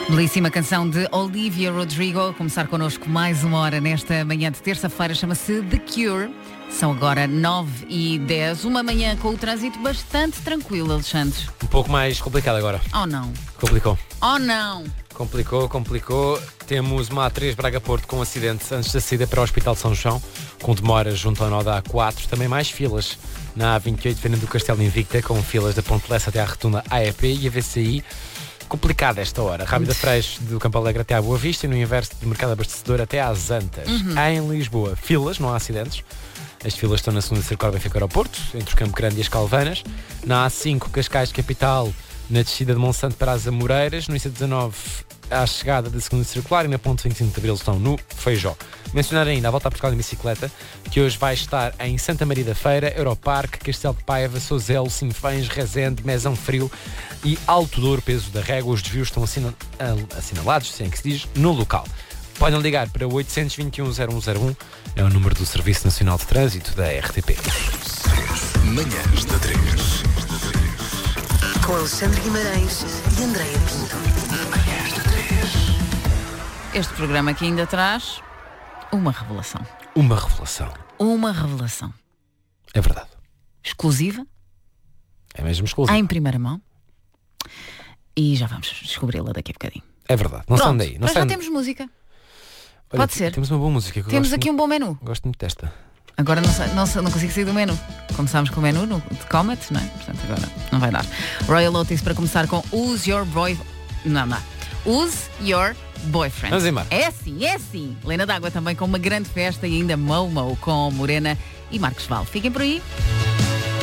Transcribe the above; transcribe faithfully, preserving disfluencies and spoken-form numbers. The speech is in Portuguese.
Belíssima canção de Olivia Rodrigo. A começar connosco mais uma hora nesta manhã de terça-feira. Chama-se The Cure. São agora nove e dez. Uma manhã com o trânsito bastante tranquilo, Alexandre. Um pouco mais complicado agora. Oh não. Complicou. Oh não. Complicou, complicou. Temos uma A três Braga-Porto com acidente antes da saída para o Hospital de São João, com demoras junto ao nó da A quatro. Também mais filas na A vinte e oito, Fernando do Castelo Invicta, com filas da Ponte Lessa até à Rotunda A E P e a V C I. Complicada esta hora. Rábida Freixo do Campo Alegre até à Boa Vista e no inverso do Mercado Abastecedor até às Antas. Uhum. Em Lisboa, filas, não há acidentes. As filas estão na segunda Circular Benfica Aeroporto, entre o Campo Grande e as Calvanas. Na A cinco, Cascais Capital, na descida de Monsanto para as Amoreiras. No I C dezanove, à chegada da segunda Circular, e na ponte vinte e cinco de Abril estão no Feijó. Mencionar ainda a volta a Portugal em bicicleta, que hoje vai estar em Santa Maria da Feira, Europarque, Castelo de Paiva, Souzelo, Sinfãs, Rezende, Mesão Frio e Alto Douro, Peso da Régua. Os desvios estão assina- assinalados, assim é que se diz, no local. Podem ligar para oitocentos e vinte e um, zero um zero um, é o número do Serviço Nacional de Trânsito da R T P. Manhãs da três. Com Alexandre Guimarães e Andréia Pinto. Manhãs da três. Este programa aqui ainda traz uma revelação. Uma revelação. Uma revelação. É verdade. Exclusiva, É mesmo exclusivo. em primeira mão. E já vamos descobri-la daqui a bocadinho. É verdade. Não saiam Pronto, daí. Não mas já saiam... temos música. Olha, Pode ser. Temos uma boa música. Que eu Temos gosto aqui um muito. bom menu. Gosto muito desta. Agora não, sei, não, sei, não consigo sair do menu. Começámos com o menu no, de Comet, não é? Portanto, agora não vai dar. Royal Otis para começar com Use Your Boy... Não, não. Use Your Boyfriend. Vamos embora. É sim, é sim. Lena D'Água também com uma grande festa e ainda Momo com Morena e Marcos Val. Fiquem por aí.